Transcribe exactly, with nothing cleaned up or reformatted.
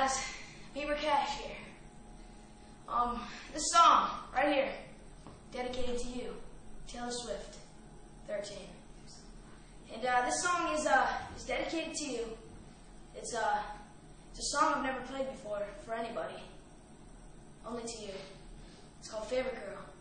guys, Beaver Cash here. Um, this song right here, dedicated to you, Taylor Swift, thirteen. And uh, this song is uh is dedicated to you. It's uh it's a song I've never played before for anybody, only to you. It's called Favorite Girl.